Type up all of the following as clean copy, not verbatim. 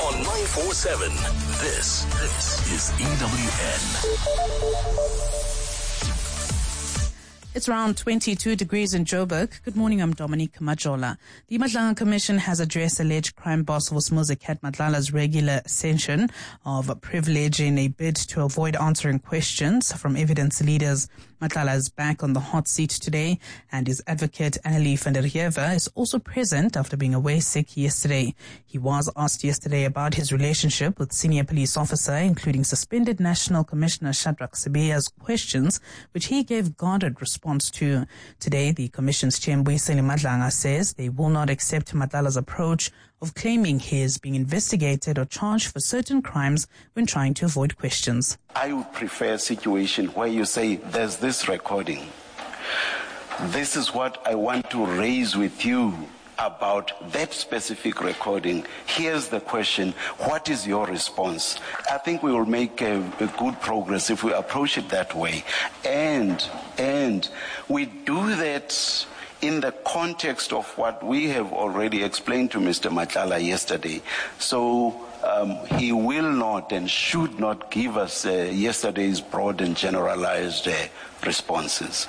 on 947. This is EWN. It's around 22 degrees in Joburg. Good morning, I'm Dominique Majola. The Madlala Commission has addressed alleged crime boss Vusumuzi Cat Madlala's regular ascension of privilege in a bid to avoid answering questions from evidence leaders. Madlala is back on the hot seat today, and his advocate Annelie van der Heever is also present after being away sick yesterday. He was asked yesterday about his relationship with senior police officer, including suspended National Commissioner Shadrack Sibiya's questions, which he gave guarded response to. Today, the Commission's chair Mbuyiseni Madlanga says they will not accept Madlala's approach of claiming he is being investigated or charged for certain crimes when trying to avoid questions. I would prefer a situation where you say, there's this recording. This is what I want to raise with you about that specific recording. Here's the question. What is your response? I think we will make a good progress if we approach it that way. And we do that in the context of what we have already explained to Mr. Madlala yesterday. So he will not and should not give us yesterday's broad and generalized responses.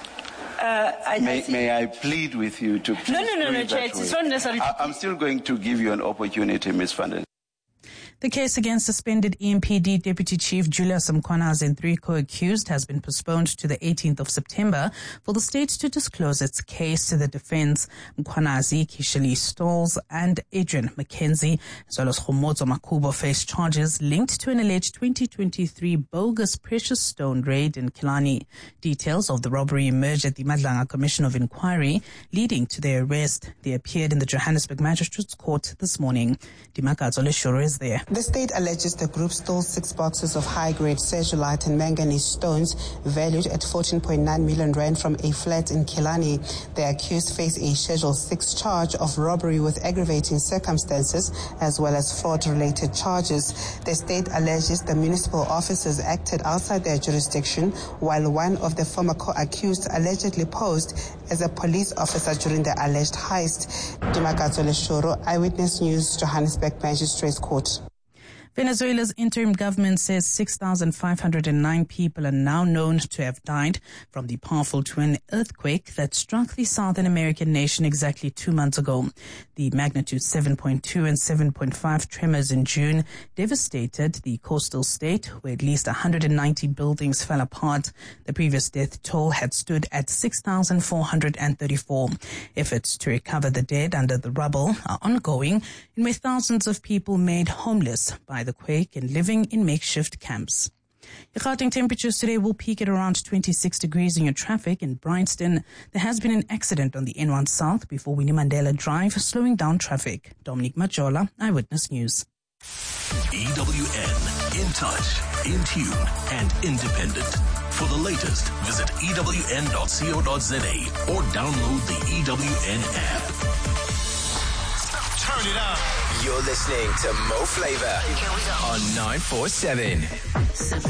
May I plead with you to please No, Chair, it's not necessary. I'm still going to give you an opportunity, Ms. van der. The case against suspended EMPD Deputy Chief Julius Mkhwanazi and 3 co-accused has been postponed to the 18th of September for the state to disclose its case to the defense. Mkhwanazi, Kishali Stolz and Adrian McKenzie, as well as Khomozo Makubo, face charges linked to an alleged 2023 bogus precious stone raid in Killarney. Details of the robbery emerged at the Madlala Commission of Inquiry, leading to their arrest. They appeared in the Johannesburg Magistrates Court this morning. Dimaka Zoleshoro is there. The state alleges the group stole 6 boxes of high-grade sergilite and manganese stones valued at 14.9 million rand from a flat in Killarney. The accused face a Schedule 6 charge of robbery with aggravating circumstances as well as fraud-related charges. The state alleges the municipal officers acted outside their jurisdiction, while one of the former co-accused allegedly posed as a police officer during the alleged heist. Dimakatsole Shoro, Eyewitness News, Johannesburg Magistrates Court. Venezuela's interim government says 6,509 people are now known to have died from the powerful twin earthquake that struck the Southern American nation exactly 2 months ago. The magnitude 7.2 and 7.5 tremors in June devastated the coastal state, where at least 190 buildings fell apart. The previous death toll had stood at 6,434. Efforts to recover the dead under the rubble are ongoing, and with thousands of people made homeless by the quake and living in makeshift camps. The Gauteng temperatures today will peak at around 26 degrees in your traffic. In Bryanston, there has been an accident on the N1 South before Winnie Mandela Drive, slowing down traffic. Dominique Majola, Eyewitness News. EWN, in touch, in tune, and independent. For the latest, visit ewn.co.za or download the EWN app. Turn it up. You're listening to Mo Flavor on 947.